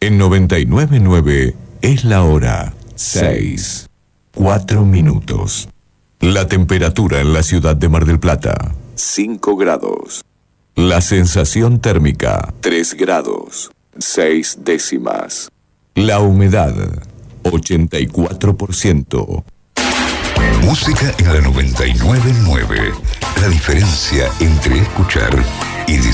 En 99.9 es la hora 6, 4 minutos. La temperatura en la ciudad de Mar del Plata, 5 grados. La sensación térmica, 3 grados, 6 décimas. La humedad, 84%. Música en la 99.9. La diferencia entre escuchar y disfrutar.